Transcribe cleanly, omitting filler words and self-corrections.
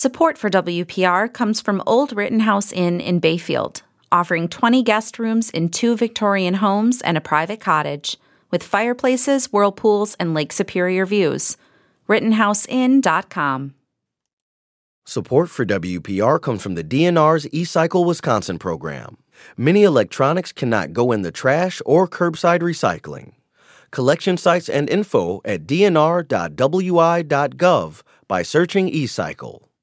Support for WPR comes from Old Rittenhouse Inn in Bayfield, offering 20 guest rooms in 2 Victorian homes and a private cottage, with fireplaces, whirlpools, and Lake Superior views. RittenhouseInn.com. Support for WPR comes from the DNR's eCycle Wisconsin program. Many electronics cannot go in the trash or curbside recycling. Collection sites and info at dnr.wi.gov by searching eCycle.